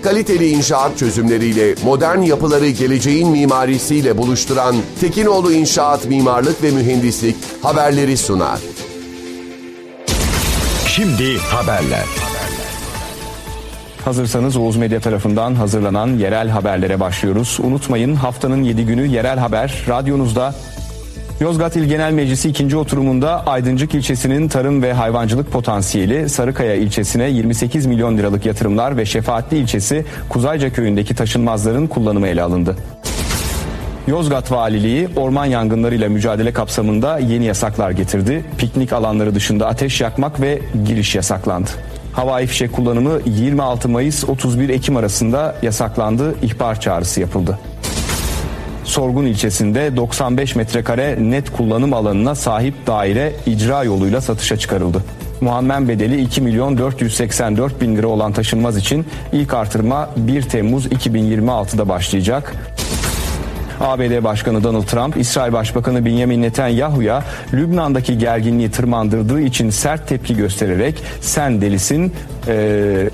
kaliteli inşaat çözümleriyle modern yapıları geleceğin mimarisiyle buluşturan Tekinoğlu İnşaat Mimarlık ve Mühendislik haberleri sunar. Şimdi haberler. Hazırsanız Oğuz Medya tarafından hazırlanan yerel haberlere başlıyoruz. Unutmayın, haftanın 7 günü yerel haber radyonuzda. Yozgat İl Genel Meclisi 2. oturumunda Aydıncık ilçesinin tarım ve hayvancılık potansiyeli, Sarıkaya ilçesine 28 milyon liralık yatırımlar ve Şefaatli ilçesi Kuzayca köyündeki taşınmazların kullanımı ele alındı. Yozgat Valiliği orman yangınlarıyla mücadele kapsamında yeni yasaklar getirdi. Piknik alanları dışında ateş yakmak ve giriş yasaklandı. Havai fişek kullanımı 26 Mayıs-31 Ekim arasında yasaklandı, ihbar çağrısı yapıldı. Sorgun ilçesinde 95 metrekare net kullanım alanına sahip daire icra yoluyla satışa çıkarıldı. Muammen bedeli 2 milyon 484 bin lira olan taşınmaz için ilk artırma 1 Temmuz 2026'da başlayacak. ABD Başkanı Donald Trump, İsrail Başbakanı Benjamin Netanyahu'ya Lübnan'daki gerginliği tırmandırdığı için sert tepki göstererek "sen delisin,